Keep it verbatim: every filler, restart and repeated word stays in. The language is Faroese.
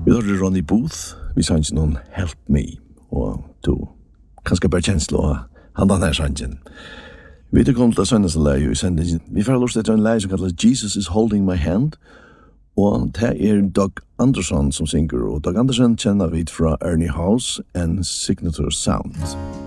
Vi hørte Ronny Booth, vi sang ikke noen Help Me, og du kanskje bare kjenslo av han den her sangen. Vi er kommet til søndags leie i sendingen. Vi får lyst til en leie som kalles Jesus is Holding My Hand, og det er Doug Anderson som synger, og Doug Anderson kjenner vi fra Ernie House and Signature Sound.